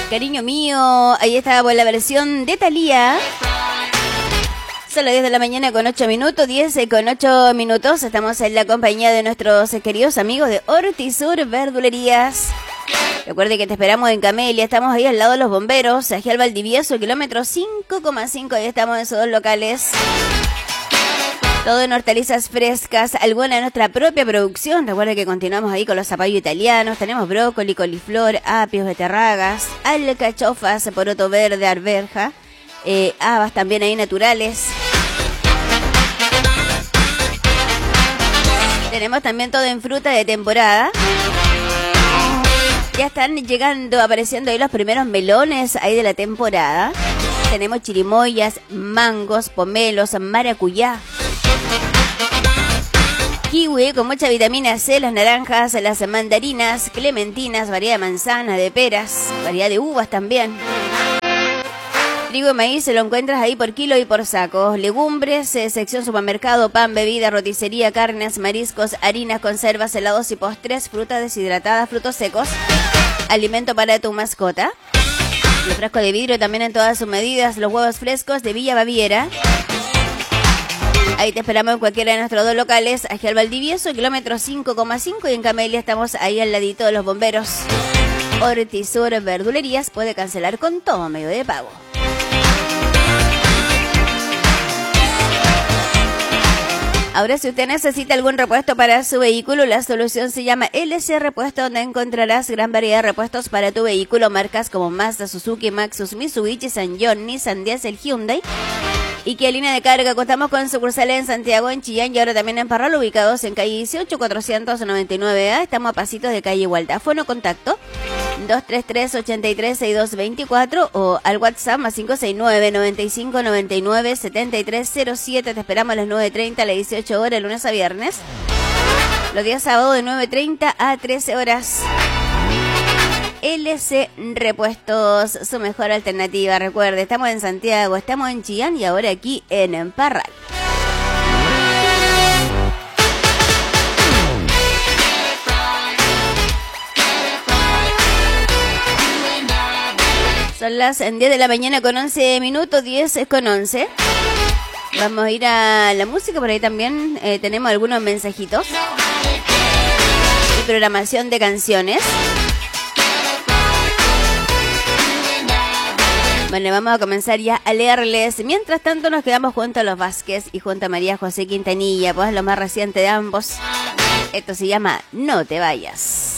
Cariño mío, ahí está la versión de Thalía. Son las 10 de la mañana con 8 minutos, 10 con 8 minutos. Estamos en la compañía de nuestros queridos amigos de Hortisur Verdulerías. Recuerde que te esperamos en Camelia, estamos ahí al lado de los bomberos, aquí al Valdivieso, kilómetro 5,5, ahí estamos en esos dos locales. Todo en hortalizas frescas, alguna de nuestra propia producción. Recuerde que continuamos ahí con los zapallos italianos, tenemos brócoli, coliflor, apios, beterragas, alcachofas, poroto verde, arveja, habas también ahí naturales. Tenemos también todo en fruta de temporada. Ya están llegando, apareciendo ahí los primeros melones ahí de la temporada. Tenemos chirimoyas, mangos, pomelos, maracuyá, kiwi con mucha vitamina C, las naranjas, las mandarinas, clementinas, variedad de manzana, de peras, variedad de uvas también. Trigo y maíz se lo encuentras ahí por kilo y por saco. Legumbres, sección supermercado, pan, bebida, roticería, carnes, mariscos, harinas, conservas, helados y postres, frutas deshidratadas, frutos secos, alimento para tu mascota. El frasco de vidrio también en todas sus medidas, los huevos frescos de Villa Baviera. Ahí te esperamos en cualquiera de nuestros dos locales, aquí al Valdivieso, kilómetro 5,5, y en Camelia estamos ahí al ladito de los bomberos. Hortisur Verdulerías puede cancelar con todo medio de pago. Ahora, si usted necesita algún repuesto para su vehículo, la solución se llama LC Repuesto, donde encontrarás gran variedad de repuestos para tu vehículo, marcas como Mazda, Suzuki, Maxus, Mitsubishi, Sanyong, Nissan, Diesel, Hyundai. Y que línea de carga, contamos con sucursales en Santiago, en Chillán y ahora también en Parral, ubicados en calle 18, 499A. Estamos a pasitos de calle Hualta. Fono contacto 233-836224 o al WhatsApp más 569-9599-7307. Te esperamos a las 9:30, a las 18 horas, lunes a viernes. Los días sábados de 9:30 a 13 horas. LC Repuestos, su mejor alternativa. Recuerde, estamos en Santiago, estamos en Chillán y ahora aquí en Parral. Son las 10 de la mañana con 11 minutos, 10 con 11. Vamos a ir a la música, por ahí también tenemos algunos mensajitos y programación de canciones. Bueno, vamos a comenzar ya a leerles. Mientras tanto nos quedamos junto a los Vázquez y junto a María José Quintanilla, pues lo más reciente de ambos. Esto se llama No te vayas.